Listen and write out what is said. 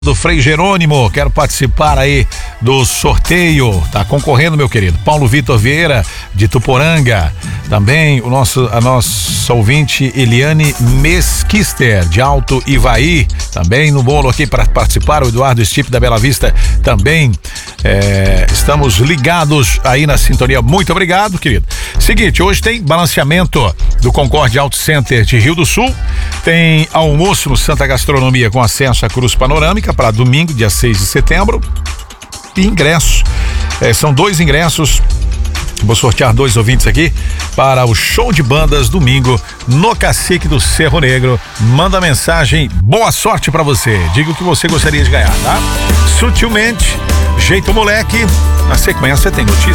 Do Frei Jerônimo, quero participar aí do sorteio, tá concorrendo, meu querido Paulo Vitor Vieira de Tuporanga, também a nossa ouvinte Eliane Mesquister de Alto Ivaí, também no bolo aqui para participar, o Eduardo Stipe da Bela Vista também, estamos ligados aí na sintonia, muito obrigado, querido. Seguinte, hoje tem balanceamento do Concorde Auto Center de Rio do Sul, tem almoço no Santa Gastronomia com acesso à Cruz Panorâmica para domingo, dia 6 de setembro. E ingressos, são 2 ingressos. Vou sortear 2 ouvintes aqui para o show de bandas domingo no Cacique do Cerro Negro. Manda mensagem, boa sorte para você. Diga o que você gostaria de ganhar, tá? Sutilmente, Jeito Moleque. Na sequência tem notícias.